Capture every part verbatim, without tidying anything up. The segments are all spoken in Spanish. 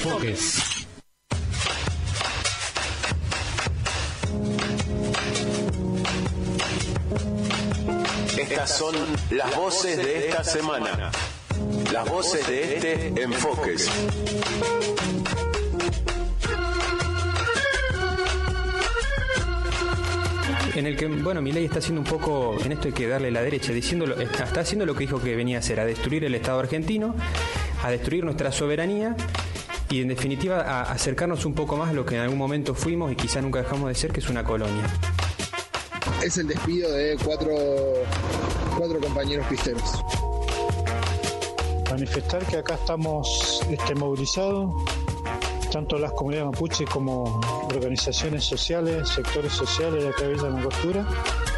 Enfoques. Estas son las voces de esta semana. Las voces de este Enfoques. En el que, bueno, Milei está haciendo un poco, en esto hay que darle la derecha, diciéndolo, está, está haciendo lo que dijo que venía a hacer, a destruir el Estado argentino, a destruir nuestra soberanía y en definitiva a acercarnos un poco más a lo que en algún momento fuimos y quizá nunca dejamos de ser, que es una colonia. Es el despido de cuatro, cuatro compañeros pisteros. Manifestar que acá estamos este, movilizados, tanto las comunidades mapuche como organizaciones sociales, sectores sociales de acá de Villa Langostura.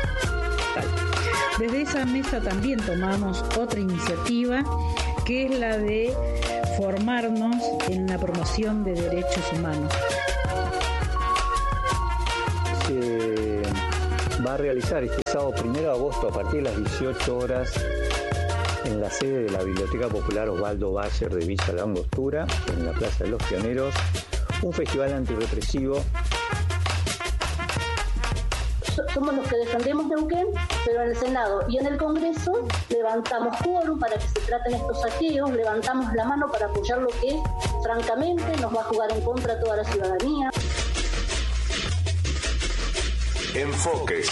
Desde esa mesa también tomamos otra iniciativa, que es la de formarnos en la promoción de derechos humanos. Se va a realizar este sábado primero de agosto a partir de las dieciocho horas en la sede de la Biblioteca Popular Osvaldo Bayer de Villa Langostura, en la Plaza de los Pioneros, un festival antirrepresivo. Somos los que defendemos Neuquén, pero en el Senado y en el Congreso levantamos quórum para que se traten estos saqueos, levantamos la mano para apoyar lo que francamente nos va a jugar en contra toda la ciudadanía. Enfoques.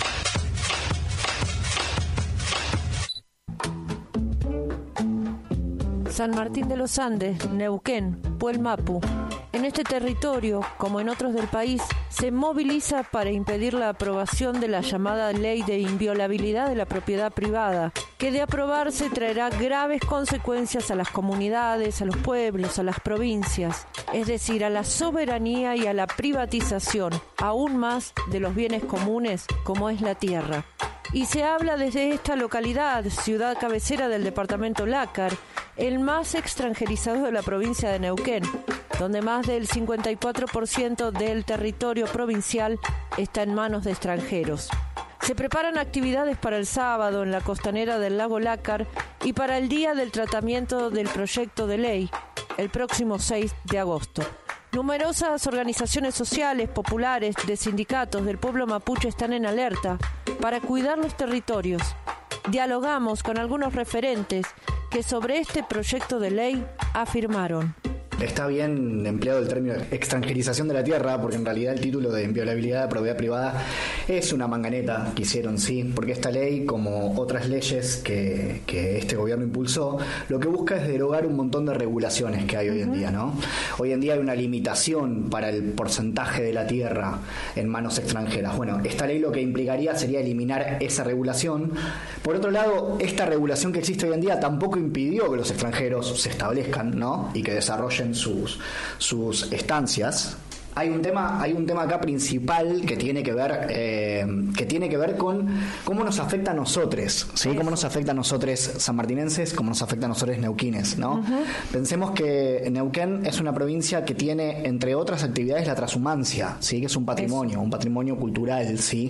San Martín de los Andes, Neuquén, Puelmapu. En este territorio, como en otros del país, se moviliza para impedir la aprobación de la llamada Ley de Inviolabilidad de la Propiedad Privada, que de aprobarse traerá graves consecuencias a las comunidades, a los pueblos, a las provincias, es decir, a la soberanía y a la privatización, aún más de los bienes comunes como es la tierra. Y se habla desde esta localidad, ciudad cabecera del departamento Lácar, el más extranjerizado de la provincia de Neuquén, donde más del cincuenta y cuatro por ciento del territorio provincial está en manos de extranjeros. Se preparan actividades para el sábado en la costanera del lago Lácar y para el día del tratamiento del proyecto de ley, el próximo seis de agosto. Numerosas organizaciones sociales, populares, de sindicatos del pueblo mapuche están en alerta para cuidar los territorios. Dialogamos con algunos referentes que sobre este proyecto de ley afirmaron: está bien empleado el término extranjerización de la tierra, porque en realidad el título de inviolabilidad de propiedad privada es una manganeta que hicieron, sí, porque esta ley, como otras leyes que, que este gobierno impulsó, lo que busca es derogar un montón de regulaciones que hay hoy en día, ¿no? Hoy en día hay una limitación para el porcentaje de la tierra en manos extranjeras. Bueno, esta ley lo que implicaría sería eliminar esa regulación. Por otro lado, esta regulación que existe hoy en día tampoco impidió que los extranjeros se establezcan, ¿no? Y que desarrollen sus, sus estancias. Hay un tema, hay un tema acá principal que tiene que ver, eh, que tiene que ver con cómo nos afecta a nosotros, ¿sí? Cómo nos afecta a nosotros sanmartinenses, cómo nos afecta a nosotros neuquines, ¿no? Uh-huh. Pensemos que Neuquén es una provincia que tiene, entre otras actividades, la transhumancia, ¿sí? Que es un patrimonio, Eso. un patrimonio cultural, ¿sí?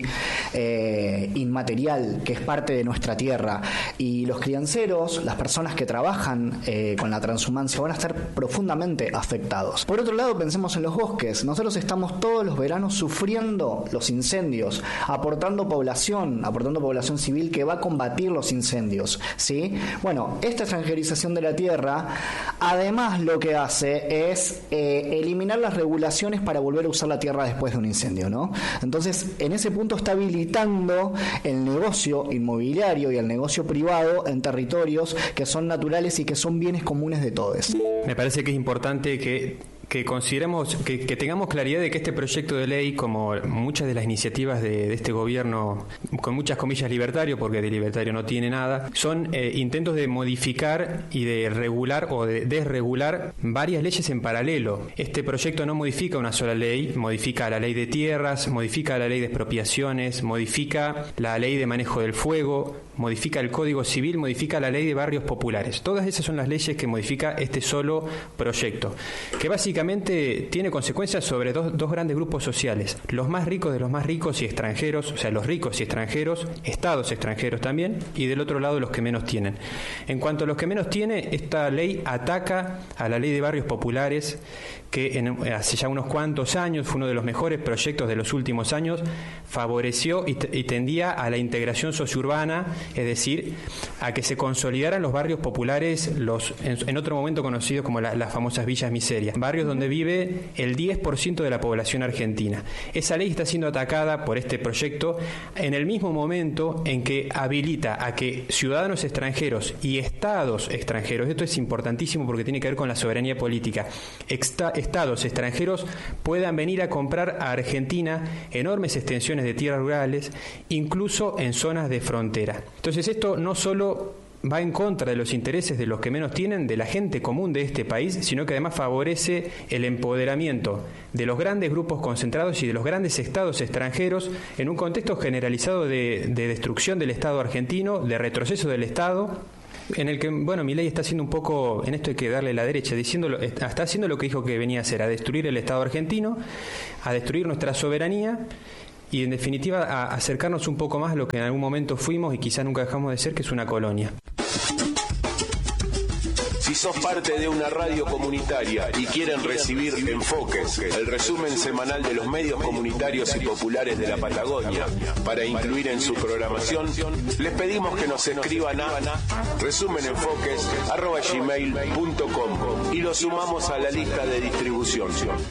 Eh, inmaterial, que es parte de nuestra tierra. Y los crianceros, las personas que trabajan eh, con la transhumancia, van a estar profundamente afectados. Por otro lado, pensemos en los bosques, ¿no? Nosotros estamos todos los veranos sufriendo los incendios, aportando población, aportando población civil que va a combatir los incendios, ¿sí? Bueno, esta extranjerización de la tierra, además lo que hace es eh, eliminar las regulaciones para volver a usar la tierra después de un incendio, ¿no? Entonces, en ese punto está habilitando el negocio inmobiliario y el negocio privado en territorios que son naturales y que son bienes comunes de todos. Me parece que es importante que que consideremos, que, que tengamos claridad de que este proyecto de ley, como muchas de las iniciativas de, de este gobierno, con muchas comillas libertario, porque de libertario no tiene nada, son eh, intentos de modificar y de regular o de desregular varias leyes en paralelo. Este proyecto no modifica una sola ley, modifica la ley de tierras, modifica la ley de expropiaciones, modifica la ley de manejo del fuego, modifica el Código Civil, modifica la Ley de Barrios Populares. Todas esas son las leyes que modifica este solo proyecto, que básicamente tiene consecuencias sobre dos, dos grandes grupos sociales, los más ricos de los más ricos y extranjeros, o sea, los ricos y extranjeros, estados extranjeros también, y del otro lado los que menos tienen. En cuanto a los que menos tienen, esta ley ataca a la Ley de Barrios Populares, que en, hace ya unos cuantos años fue uno de los mejores proyectos de los últimos años, favoreció y, t- y tendía a la integración sociourbana, es decir, a que se consolidaran los barrios populares, los en, en otro momento conocidos como la, las famosas villas miserias, barrios donde vive el diez por ciento de la población argentina. Esa ley está siendo atacada por este proyecto en el mismo momento en que habilita a que ciudadanos extranjeros y estados extranjeros, esto es importantísimo porque tiene que ver con la soberanía política, exta, estados extranjeros puedan venir a comprar a Argentina enormes extensiones de tierras rurales, incluso en zonas de frontera. Entonces esto no solo va en contra de los intereses de los que menos tienen, de la gente común de este país, sino que además favorece el empoderamiento de los grandes grupos concentrados y de los grandes estados extranjeros en un contexto generalizado de, de destrucción del Estado argentino, de retroceso del Estado, en el que, bueno, Milei está haciendo un poco, en esto hay que darle la derecha, diciendo, está haciendo lo que dijo que venía a hacer, a destruir el Estado argentino, a destruir nuestra soberanía y, en definitiva, a acercarnos un poco más a lo que en algún momento fuimos y quizá nunca dejamos de ser, que es una colonia. Si sos parte de una radio comunitaria y quieren recibir Enfoques, el resumen semanal de los medios comunitarios y populares de la Patagonia, para incluir en su programación, les pedimos que nos escriban a resumenenfoques arroba gmail punto com y lo sumamos a la lista de distribución.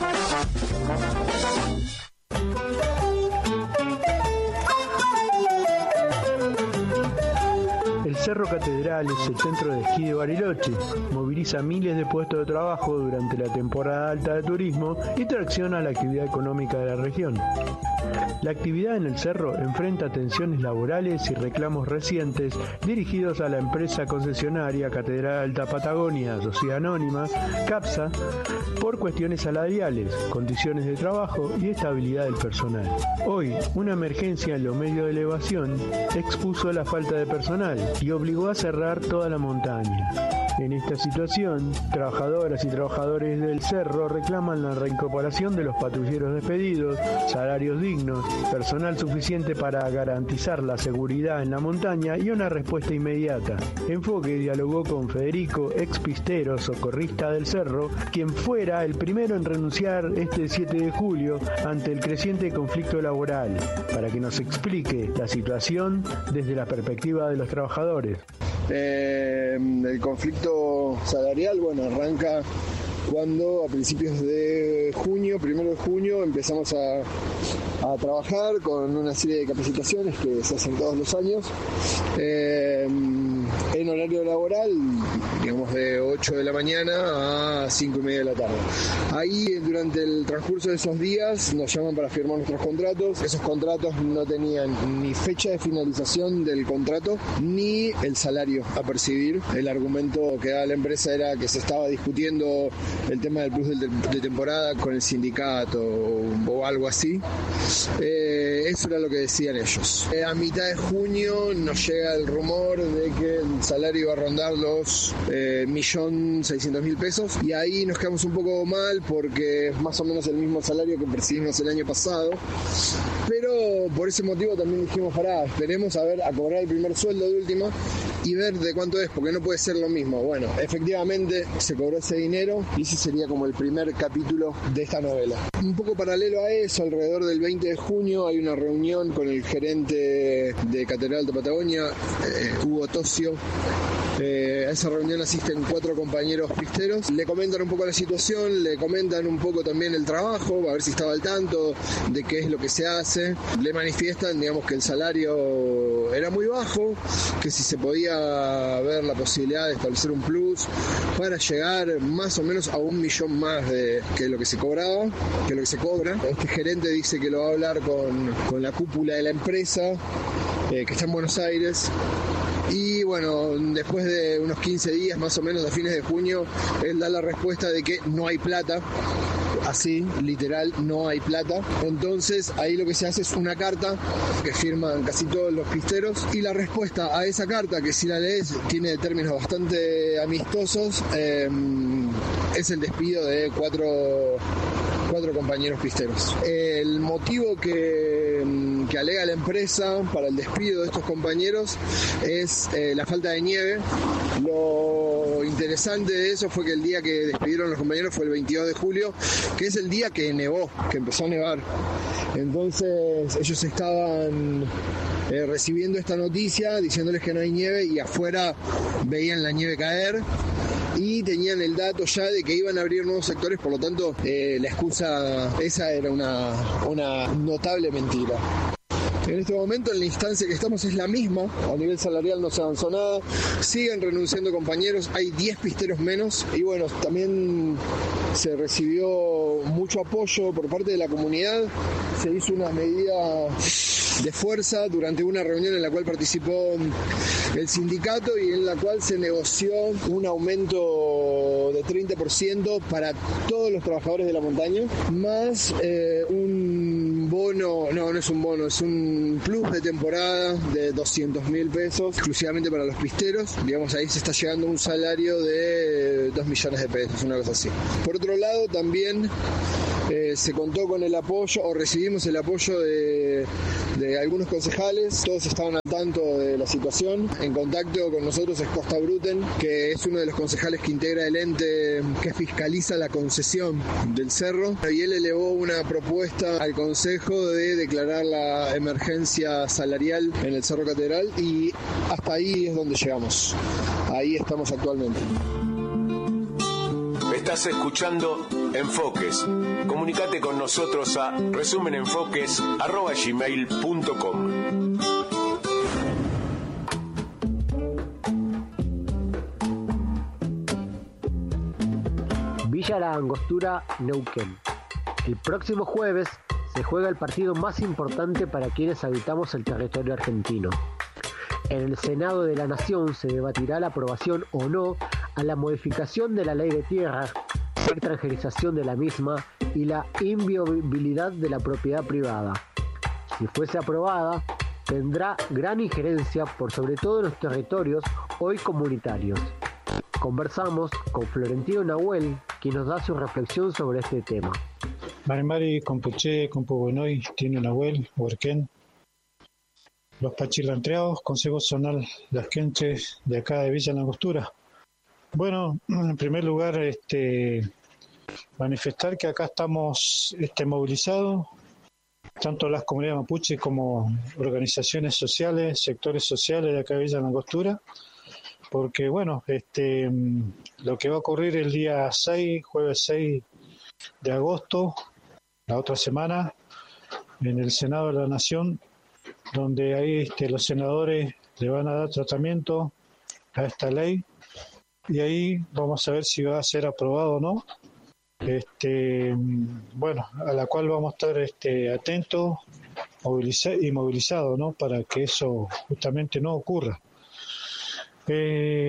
El Cerro Catedral es el centro de esquí de Bariloche, moviliza miles de puestos de trabajo durante la temporada alta de turismo y tracciona la actividad económica de la región. La actividad en el cerro enfrenta tensiones laborales y reclamos recientes dirigidos a la empresa concesionaria Catedral Alta Patagonia, Sociedad Anónima, CAPSA, por cuestiones salariales, condiciones de trabajo y estabilidad del personal. Hoy, una emergencia en los medios de elevación expuso la falta de personal y obligó a cerrar toda la montaña. En esta situación, trabajadoras y trabajadores del cerro reclaman la reincorporación de los patrulleros despedidos, salarios dignos, personal suficiente para garantizar la seguridad en la montaña y una respuesta inmediata. Enfoque dialogó con Federico, ex pistero, socorrista del cerro, quien fuera el primero en renunciar este siete de julio ante el creciente conflicto laboral, para que nos explique la situación desde la perspectiva de los trabajadores. Eh, el conflicto salarial, bueno, arranca cuando a principios de junio, primero de junio, empezamos a, a trabajar con una serie de capacitaciones que se hacen todos los años eh, en horario laboral, digamos de ocho de la mañana a cinco y media de la tarde. Ahí, durante el transcurso de esos días, nos llaman para firmar nuestros contratos. Esos contratos no tenían ni fecha de finalización del contrato ni el salario a percibir. El argumento que daba la empresa era que se estaba discutiendo el tema del plus de, de temporada con el sindicato o, o algo así. Eh, eso era lo que decían ellos. Eh, a mitad de junio nos llega el rumor de que el salario iba a rondar los eh, millón seiscientos mil pesos y ahí nos quedamos un poco mal porque es más o menos el mismo salario que percibimos el año pasado, pero por ese motivo también dijimos, pará, esperemos a ver, a cobrar el primer sueldo de última y ver de cuánto es, porque no puede ser lo mismo. Bueno, efectivamente se cobró ese dinero y ese sería como el primer capítulo de esta novela. Un poco paralelo a eso, alrededor del veinte de junio hay una reunión con el gerente de Catedral de Patagonia, eh, Hugo Tocio. Eh, a esa reunión asisten cuatro compañeros pisteros, le comentan un poco la situación, le comentan un poco también el trabajo, a ver si estaba al tanto de qué es lo que se hace, le manifiestan, digamos, que el salario era muy bajo, que si se podía ver la posibilidad de establecer un plus para llegar más o menos a un millón más de que lo que se cobraba, que lo que se cobra. Este gerente dice que lo va a hablar con, con la cúpula de la empresa, eh, que está en Buenos Aires. Y bueno, después de unos quince días más o menos, a fines de junio, él da la respuesta de que no hay plata. así, literal, no hay plata. Entonces ahí lo que se hace es una carta que firman casi todos los pisteros, y la respuesta a esa carta, que si la lees tiene términos bastante amistosos, eh, es el despido de cuatro, cuatro compañeros pisteros. El motivo que, que alega la empresa para el despido de estos compañeros es eh, la falta de nieve. Lo interesante de eso fue que el día que despidieron los compañeros fue el veintidós de julio, que es el día que nevó, que empezó a nevar. Entonces ellos estaban eh, recibiendo esta noticia diciéndoles que no hay nieve, y afuera veían la nieve caer y tenían el dato ya de que iban a abrir nuevos sectores. Por lo tanto, eh, la excusa esa era una, una notable mentira. En este momento, en la instancia que estamos es la misma. A nivel salarial no se avanzó nada. Siguen renunciando compañeros. Hay diez pisteros menos. Y bueno, también se recibió mucho apoyo por parte de la comunidad. Se hizo una medida de fuerza durante una reunión en la cual participó el sindicato y en la cual se negoció un aumento de treinta por ciento para todos los trabajadores de la montaña, más eh, un bono, no, no es un bono, es un plus de temporada de doscientos mil pesos exclusivamente para los pisteros. Digamos, ahí se está llegando a un salario de dos millones de pesos, una cosa así. Por otro lado, también eh, se contó con el apoyo, o recibimos el apoyo de, de algunos concejales. Todos estaban al tanto de la situación. En contacto con nosotros es Costa Bruten, que es uno de los concejales que integra el ente que fiscaliza la concesión del cerro, y él elevó una propuesta al consejo de declarar la emergencia salarial en el Cerro Catedral, y hasta ahí es donde llegamos. Ahí estamos actualmente. Estás escuchando Enfoques. Comunicate con nosotros a resumenenfoques arroba gmail punto com. Villa La Angostura, Neuquén. El próximo jueves se juega el partido más importante para quienes habitamos el territorio argentino. En el Senado de la Nación se debatirá la aprobación o no a la modificación de la ley de tierra, la extranjerización de la misma y la inviolabilidad de la propiedad privada. Si fuese aprobada, tendrá gran injerencia por sobre todo en los territorios hoy comunitarios. Conversamos con Florentino Nahuel, quien nos da su reflexión sobre este tema. Marimari, Compuché, Compubuenoy, Tino Nahuel, Huerquén, los Pachilantreados, Consejo Zonal Las Quenches de acá de Villa La Angostura. Bueno, en primer lugar, este, manifestar que acá estamos este, movilizados, tanto las comunidades mapuches como organizaciones sociales, sectores sociales de acá de Villa La Angostura, porque bueno, este, lo que va a ocurrir el día seis, jueves seis de agosto, la otra semana, en el Senado de la Nación, donde ahí este, los senadores le van a dar tratamiento a esta ley, y ahí vamos a ver si va a ser aprobado o no. Este, bueno, a la cual vamos a estar este, atentos moviliza- y movilizados, ¿no? Para que eso justamente no ocurra. Eh,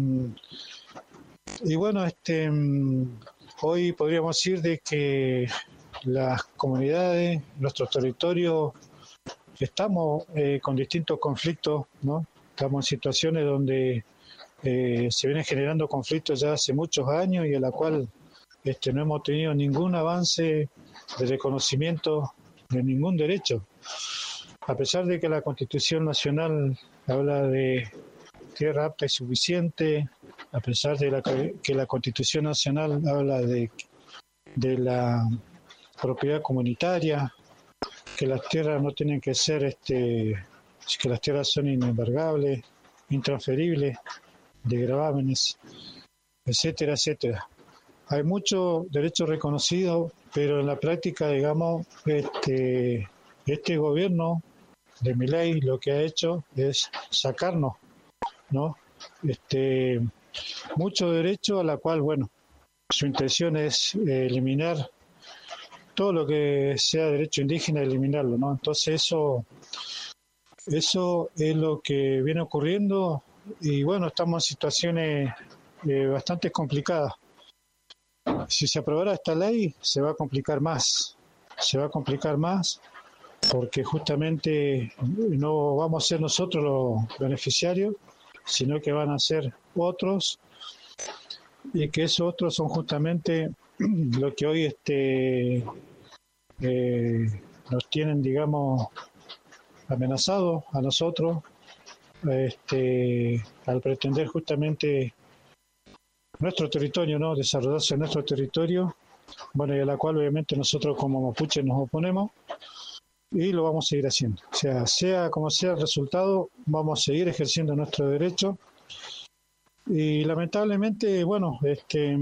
y bueno, este, hoy podríamos decir de que las comunidades, nuestros territorios, estamos eh, con distintos conflictos, ¿no? Estamos en situaciones donde eh, se vienen generando conflictos ya hace muchos años y en la cual este, no hemos tenido ningún avance de reconocimiento de ningún derecho. A pesar de que la Constitución Nacional habla de tierra apta y suficiente, a pesar de la, que la Constitución Nacional habla de, de la propiedad comunitaria, que las tierras no tienen que ser, este, que las tierras son inembargables, intransferibles, de gravámenes, etcétera, etcétera. Hay muchos derechos reconocidos, pero en la práctica, digamos, este, este gobierno de Milei lo que ha hecho es sacarnos, ¿no? Este, mucho derecho a la cual, bueno, su intención es eh, eliminar todo lo que sea derecho indígena, eliminarlo, ¿no? Entonces eso, eso es lo que viene ocurriendo y bueno, estamos en situaciones eh, bastante complicadas. si se aprobara esta ley, se va a complicar más, se va a complicar más porque justamente no vamos a ser nosotros los beneficiarios, sino que van a ser otros, y que esos otros son justamente lo que hoy este eh, nos tienen, digamos, amenazados a nosotros, este, al pretender justamente nuestro territorio, ¿no? Desarrollarse en nuestro territorio, bueno, y a la cual obviamente nosotros como mapuches nos oponemos y lo vamos a seguir haciendo. O sea, sea como sea el resultado, vamos a seguir ejerciendo nuestro derecho. Y lamentablemente, bueno, este,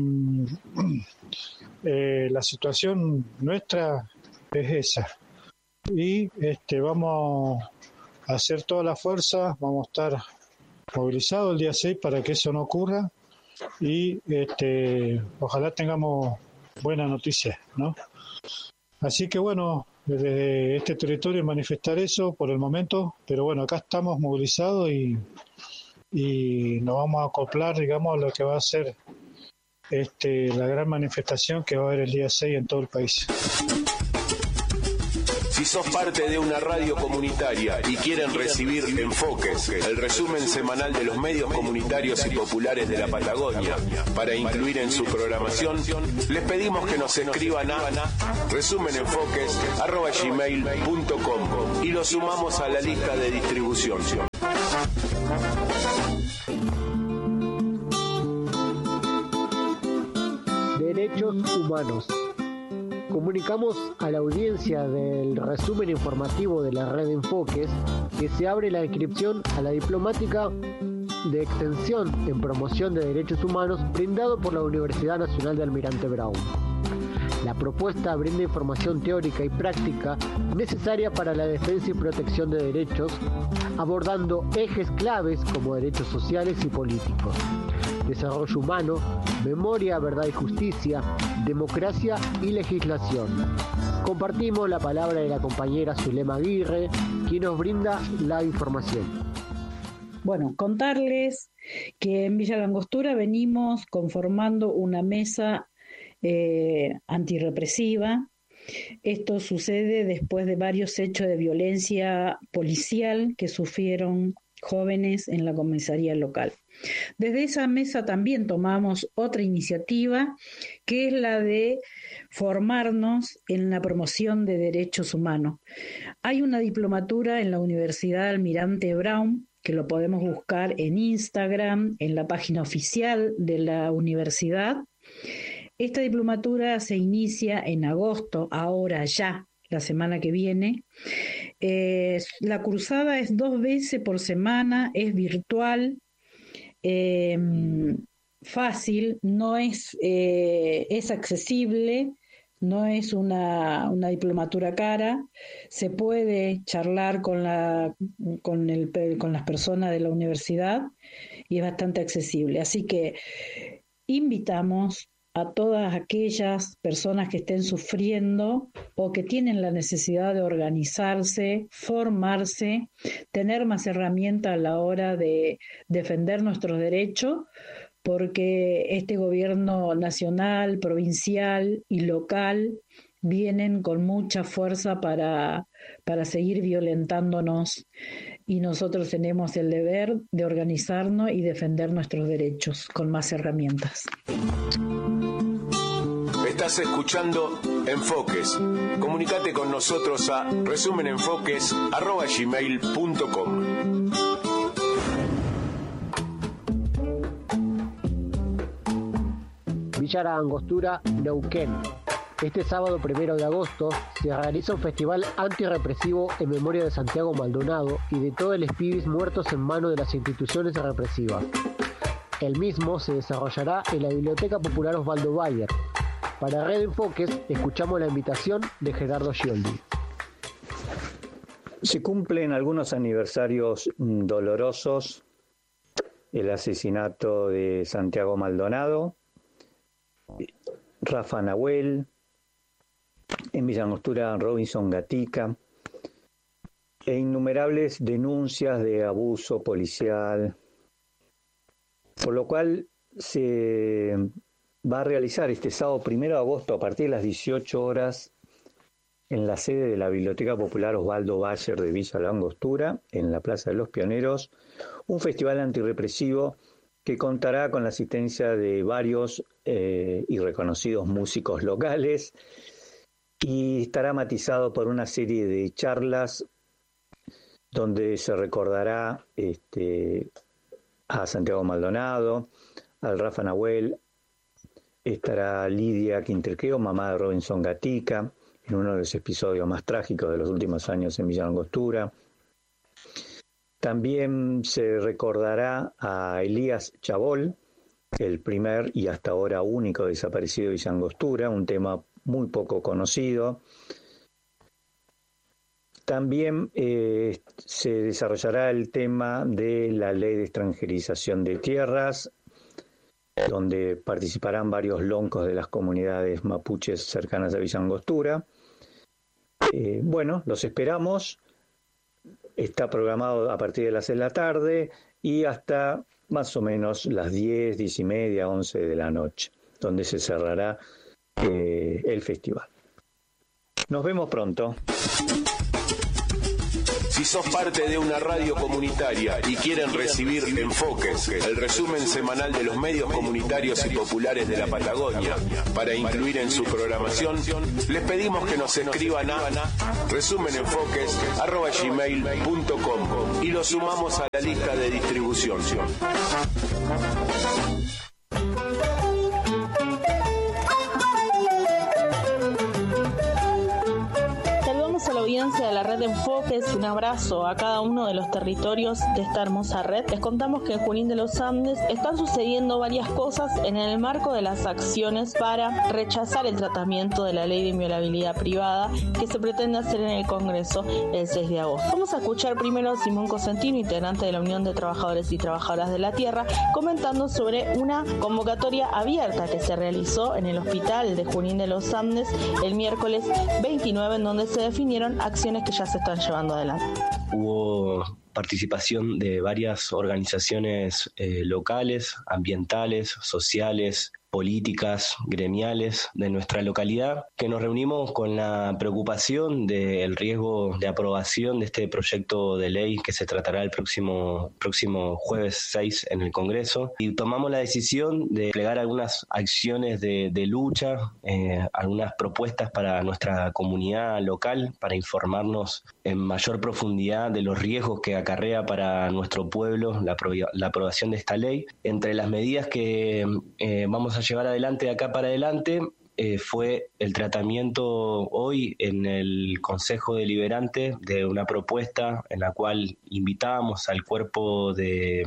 eh, la situación nuestra es esa. Y este, vamos a hacer toda la fuerza, vamos a estar movilizados el día seis para que eso no ocurra y este, ojalá tengamos buenas noticias, ¿no? Así que bueno, desde este territorio manifestar eso por el momento, pero bueno, acá estamos movilizados y y nos vamos a acoplar, digamos, a lo que va a ser este, la gran manifestación que va a haber el día seis en todo el país. Si sos parte de una radio comunitaria y quieren recibir Enfoques, el resumen semanal de los medios comunitarios y populares de la Patagonia, para incluir en su programación, les pedimos que nos escriban a resumenenfoques arroba gmail punto com y lo sumamos a la lista de distribución. Derechos humanos. Comunicamos a la audiencia del resumen informativo de la red Enfoques que se abre la inscripción a la diplomática de extensión en promoción de derechos humanos brindado por la Universidad Nacional de Almirante Brown. La propuesta brinda información teórica y práctica necesaria para la defensa y protección de derechos, abordando ejes claves como derechos sociales y políticos, desarrollo humano, memoria, verdad y justicia, democracia y legislación. Compartimos la palabra de la compañera Zulema Aguirre, quien nos brinda la información. Bueno, contarles que en Villa Langostura venimos conformando una mesa eh, antirrepresiva. Esto sucede después de varios hechos de violencia policial que sufrieron jóvenes en la comisaría local. Desde esa mesa también tomamos otra iniciativa, que es la de formarnos en la promoción de derechos humanos. Hay una diplomatura en la Universidad Almirante Brown, que lo podemos buscar en Instagram, en la página oficial de la universidad. Esta diplomatura se inicia en agosto, ahora ya, la semana que viene. Eh, la cursada es dos veces por semana, es virtual, eh, fácil, no es, eh, es accesible, no es una, una diplomatura cara, se puede charlar con, la, con, el, con las personas de la universidad y es bastante accesible. Así que invitamos a todas aquellas personas que estén sufriendo o que tienen la necesidad de organizarse, formarse, tener más herramientas a la hora de defender nuestros derechos, porque este gobierno nacional, provincial y local vienen con mucha fuerza para, para seguir violentándonos, y nosotros tenemos el deber de organizarnos y defender nuestros derechos con más herramientas. Estás escuchando Enfoques. Comunicate con nosotros a resumenenfoques arroba gmail punto com. Villa Langostura, Neuquén. Este sábado primero de agosto se realiza un festival antirrepresivo en memoria de Santiago Maldonado y de todos los pibes muertos en manos de las instituciones represivas. El mismo se desarrollará en la Biblioteca Popular Osvaldo Bayer. Para Red Enfoques, escuchamos la invitación de Gerardo Scioldi. Se cumplen algunos aniversarios dolorosos. El asesinato de Santiago Maldonado, Rafa Nahuel, en Villa Langostura Robinson Gatica, e innumerables denuncias de abuso policial, por lo cual se va a realizar este sábado primero de agosto a partir de las dieciocho horas en la sede de la Biblioteca Popular Osvaldo Bayer de Villa La Angostura, en la Plaza de los Pioneros, un festival antirrepresivo que contará con la asistencia de varios eh, y reconocidos músicos locales y estará matizado por una serie de charlas donde se recordará este, a Santiago Maldonado, al Rafa Nahuel, estará Lidia Quinterqueo, mamá de Robinson Gatica, en uno de los episodios más trágicos de los últimos años en Villa La Angostura. También se recordará a Elías Chabol, el primer y hasta ahora único desaparecido de Villa La Angostura, un tema muy poco conocido. También eh, se desarrollará el tema de la ley de extranjerización de tierras, donde participarán varios loncos de las comunidades mapuches cercanas a Villa La Angostura. Eh, bueno, los esperamos. Está programado a partir de las seis de la tarde y hasta más o menos las diez, diez y media, once de la noche, donde se cerrará eh, el festival. Nos vemos pronto. Si sos parte de una radio comunitaria y quieren recibir Enfoques, el resumen semanal de los medios comunitarios y populares de la Patagonia, para incluir en su programación, les pedimos que nos escriban a resumenenfoques arroba gmail punto com y lo sumamos a la lista de distribución. De la red de Enfoques, un abrazo a cada uno de los territorios de esta hermosa red. Les contamos que en Junín de los Andes están sucediendo varias cosas en el marco de las acciones para rechazar el tratamiento de la ley de inviolabilidad privada que se pretende hacer en el Congreso el seis de agosto. Vamos a escuchar primero a Simón Cosentino, integrante de la Unión de Trabajadores y Trabajadoras de la Tierra, comentando sobre una convocatoria abierta que se realizó en el hospital de Junín de los Andes el miércoles veintinueve, en donde se definieron acciones que ya se están llevando adelante. Hubo participación de varias organizaciones eh, locales, ambientales, sociales, políticas, gremiales de nuestra localidad, que nos reunimos con la preocupación del riesgo de aprobación de este proyecto de ley que se tratará el próximo, próximo jueves seis en el Congreso, y tomamos la decisión de desplegar algunas acciones de, de lucha, eh, algunas propuestas para nuestra comunidad local, para informarnos en mayor profundidad de los riesgos que acarrea para nuestro pueblo la, la aprobación de esta ley. Entre las medidas que eh, vamos a llevar adelante de acá para adelante eh, fue el tratamiento hoy en el Consejo Deliberante de una propuesta en la cual invitábamos al cuerpo de,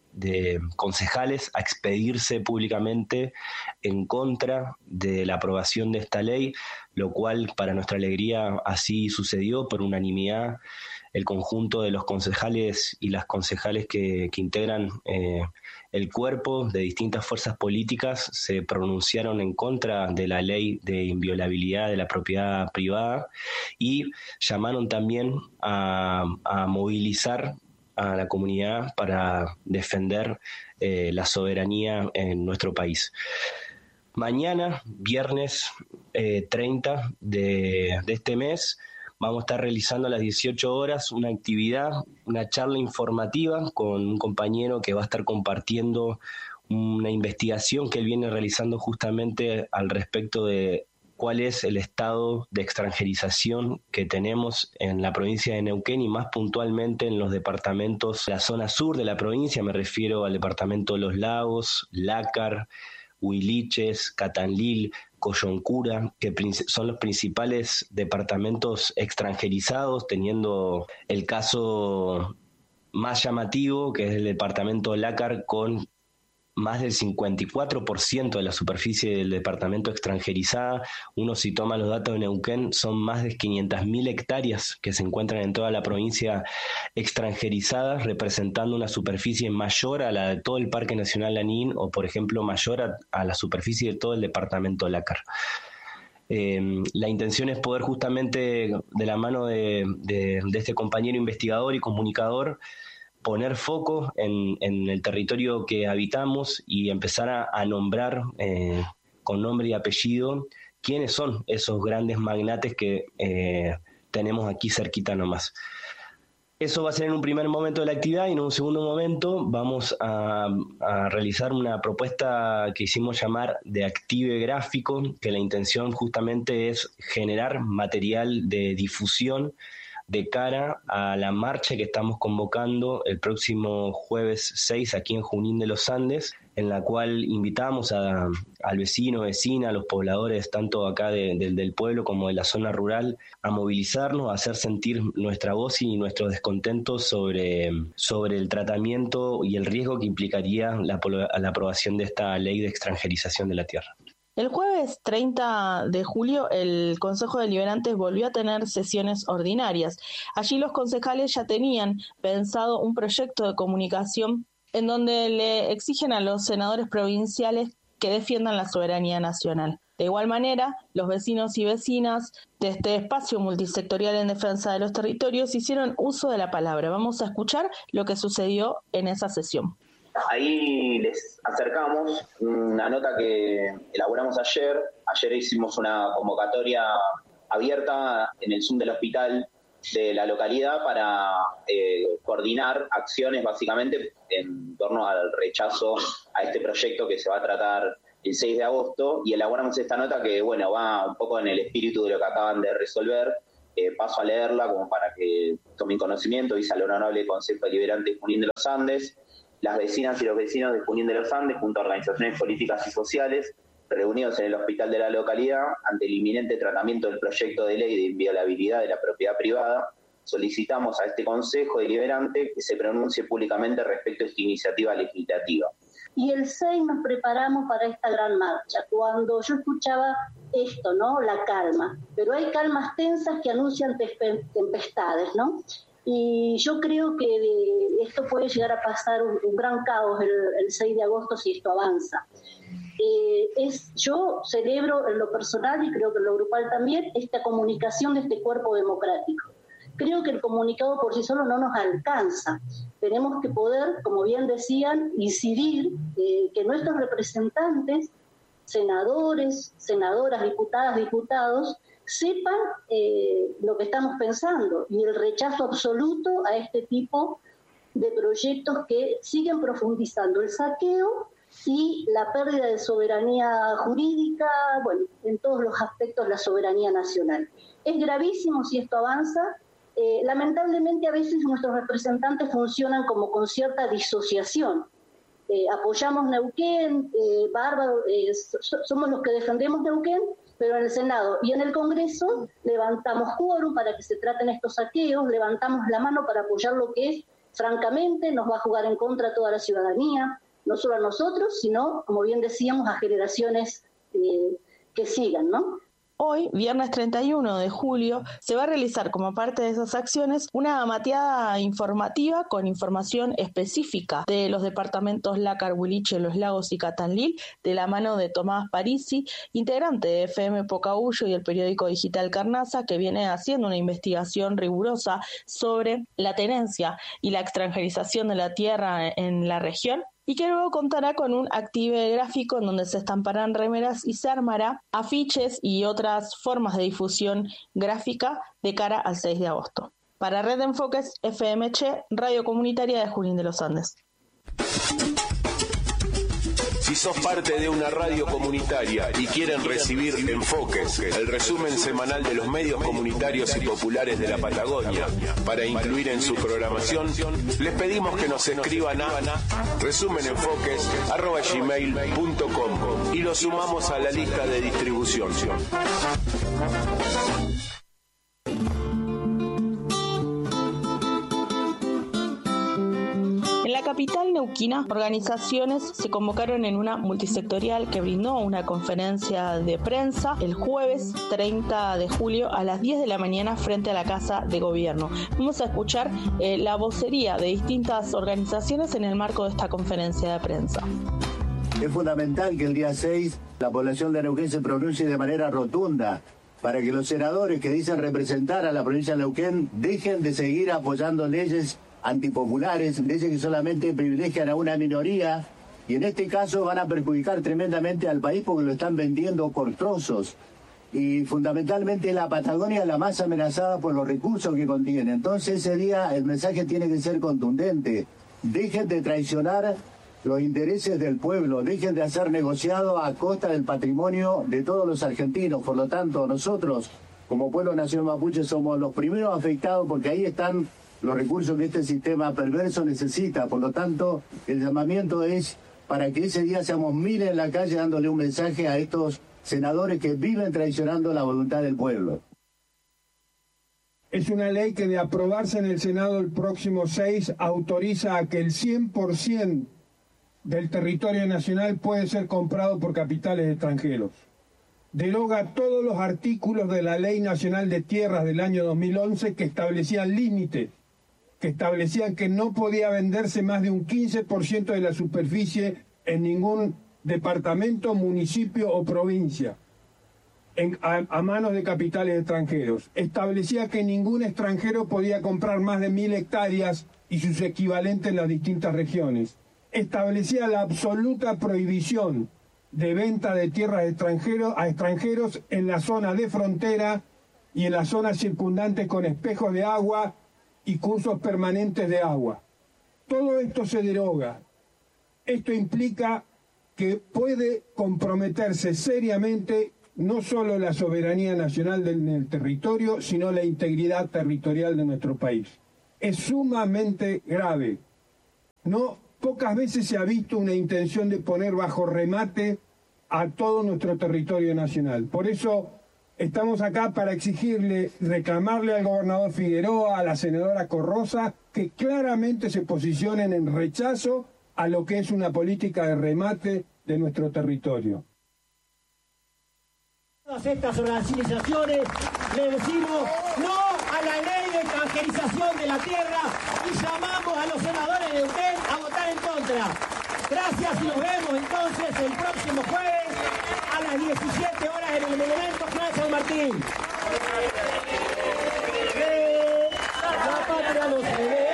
de concejales a expedirse públicamente en contra de la aprobación de esta ley, lo cual para nuestra alegría así sucedió por unanimidad. El conjunto de los concejales y las concejales que, que integran eh, el cuerpo de distintas fuerzas políticas se pronunciaron en contra de la ley de inviolabilidad de la propiedad privada y llamaron también a, a movilizar a la comunidad para defender eh, la soberanía en nuestro país. Mañana, viernes eh, treinta de, de este mes, vamos a estar realizando a las dieciocho horas una actividad, una charla informativa con un compañero que va a estar compartiendo una investigación que él viene realizando justamente al respecto de cuál es el estado de extranjerización que tenemos en la provincia de Neuquén y más puntualmente en los departamentos de la zona sur de la provincia. Me refiero al departamento de Los Lagos, Lácar, Huiliches, Catanlil, Coyoncura, que son los principales departamentos extranjerizados, teniendo el caso más llamativo, que es el departamento de Lácar, con más del cincuenta y cuatro por ciento de la superficie del departamento extranjerizada. Uno, si toma los datos de Neuquén, son más de quinientas mil hectáreas que se encuentran en toda la provincia extranjerizadas, representando una superficie mayor a la de todo el Parque Nacional Lanín o, por ejemplo, mayor a, a la superficie de todo el departamento de Lácar. Eh, la intención es poder justamente, de la mano de, de, de este compañero investigador y comunicador, poner foco en, en el territorio que habitamos y empezar a, a nombrar eh, con nombre y apellido quiénes son esos grandes magnates que eh, tenemos aquí cerquita nomás. Eso va a ser en un primer momento de la actividad, y en un segundo momento vamos a, a realizar una propuesta que hicimos llamar de Active Gráfico, que la intención justamente es generar material de difusión de cara a la marcha que estamos convocando el próximo jueves seis aquí en Junín de los Andes, en la cual invitamos a, al vecino, vecina, a los pobladores, tanto acá de, de, del pueblo como de la zona rural, a movilizarnos, a hacer sentir nuestra voz y nuestro descontento sobre, sobre el tratamiento y el riesgo que implicaría la, la aprobación de esta ley de extranjerización de la tierra. El jueves treinta de julio el Consejo Deliberante volvió a tener sesiones ordinarias. Allí los concejales ya tenían pensado un proyecto de comunicación en donde le exigen a los senadores provinciales que defiendan la soberanía nacional. De igual manera, los vecinos y vecinas de este espacio multisectorial en defensa de los territorios hicieron uso de la palabra. Vamos a escuchar lo que sucedió en esa sesión. Ahí les acercamos una nota que elaboramos ayer. Ayer hicimos una convocatoria abierta en el Zoom del hospital de la localidad para eh, coordinar acciones básicamente en torno al rechazo a este proyecto que se va a tratar el seis de agosto, y elaboramos esta nota que bueno va un poco en el espíritu de lo que acaban de resolver. Eh, paso a leerla como para que tomen conocimiento. Dice: al honorable Consejo Deliberante de Junín de los Andes, las vecinas y los vecinos de Junín de los Andes, junto a organizaciones políticas y sociales, reunidos en el hospital de la localidad, ante el inminente tratamiento del proyecto de ley de inviolabilidad de la propiedad privada, solicitamos a este Consejo Deliberante que se pronuncie públicamente respecto a esta iniciativa legislativa. Y el seis nos preparamos para esta gran marcha. Cuando yo escuchaba esto, ¿no? La calma. Pero hay calmas tensas que anuncian tempestades, ¿no? Y yo creo que de esto puede llegar a pasar un, un gran caos el, el seis de agosto si esto avanza. Eh, es, yo celebro en lo personal, y creo que en lo grupal también, esta comunicación de este cuerpo democrático. Creo que el comunicado por sí solo no nos alcanza. Tenemos que poder, como bien decían, incidir eh, que nuestros representantes, senadores, senadoras, diputadas, diputados, sepan eh, lo que estamos pensando y el rechazo absoluto a este tipo de proyectos que siguen profundizando el saqueo y la pérdida de soberanía jurídica, bueno, en todos los aspectos la soberanía nacional. Es gravísimo si esto avanza. Eh, lamentablemente a veces nuestros representantes funcionan como con cierta disociación. Eh, apoyamos Neuquén, eh, bárbaro, eh, so, somos los que defendemos Neuquén, pero en el Senado y en el Congreso levantamos quórum para que se traten estos saqueos, levantamos la mano para apoyar lo que es, francamente, nos va a jugar en contra a toda la ciudadanía, no solo a nosotros, sino, como bien decíamos, a generaciones eh, que sigan, ¿no? Hoy, viernes treinta y uno de julio, se va a realizar como parte de esas acciones una mateada informativa con información específica de los departamentos Lácar, Huiliche, Los Lagos y Catanlil, de la mano de Tomás Parisi, integrante de F M Pocahuyo y el periódico digital Carnaza, que viene haciendo una investigación rigurosa sobre la tenencia y la extranjerización de la tierra en la región, y que luego contará con un Active Gráfico en donde se estamparán remeras y se armará afiches y otras formas de difusión gráfica de cara al seis de agosto. Para Red de Enfoques, F M Che, Radio Comunitaria de Junín de los Andes. Si sos parte de una radio comunitaria y quieren recibir Enfoques, el resumen semanal de los medios comunitarios y populares de la Patagonia, para incluir en su programación, les pedimos que nos escriban a resumenenfoques arroba gmail punto com y lo sumamos a la lista de distribución. En la capital neuquina, organizaciones se convocaron en una multisectorial que brindó una conferencia de prensa el jueves treinta de julio a las diez de la mañana frente a la Casa de Gobierno. Vamos a escuchar eh, la vocería de distintas organizaciones en el marco de esta conferencia de prensa. Es fundamental que el día seis la población de Neuquén se pronuncie de manera rotunda para que los senadores que dicen representar a la provincia de Neuquén dejen de seguir apoyando leyes antipopulares, leyes que solamente privilegian a una minoría y en este caso van a perjudicar tremendamente al país porque lo están vendiendo por trozos. Y fundamentalmente la Patagonia es la más amenazada por los recursos que contiene. Entonces ese día el mensaje tiene que ser contundente. Dejen de traicionar los intereses del pueblo, dejen de hacer negociados a costa del patrimonio de todos los argentinos. Por lo tanto, nosotros, como pueblo nación mapuche, somos los primeros afectados porque ahí están los recursos que este sistema perverso necesita. Por lo tanto, el llamamiento es para que ese día seamos miles en la calle dándole un mensaje a estos senadores que viven traicionando la voluntad del pueblo. Es una ley que de aprobarse en el Senado el próximo seis autoriza a que el cien por ciento del territorio nacional puede ser comprado por capitales extranjeros. Deroga todos los artículos de la Ley Nacional de Tierras del año dos mil once que establecían límites, que establecían que no podía venderse más de un quince por ciento de la superficie en ningún departamento, municipio o provincia en, a, a manos de capitales extranjeros. Establecía que ningún extranjero podía comprar más de mil hectáreas y sus equivalentes en las distintas regiones. Establecía la absoluta prohibición de venta de tierras extranjeros a extranjeros en la zona de frontera y en las zonas circundantes con espejos de agua y cursos permanentes de agua. Todo esto se deroga. Esto implica que puede comprometerse seriamente no solo la soberanía nacional del territorio, sino la integridad territorial de nuestro país. Es sumamente grave. No, pocas veces se ha visto una intención de poner bajo remate a todo nuestro territorio nacional. Por eso estamos acá para exigirle, reclamarle al gobernador Figueroa, a la senadora Corrosa, que claramente se posicionen en rechazo a lo que es una política de remate de nuestro territorio. Todas estas organizaciones le decimos no a la ley de extranjerización de la tierra y llamamos a los senadores de Neuquén a votar en contra. Gracias y nos vemos entonces el próximo jueves a las diecisiete horas en el Monumento Juan San Martín. Que la patria nos debe.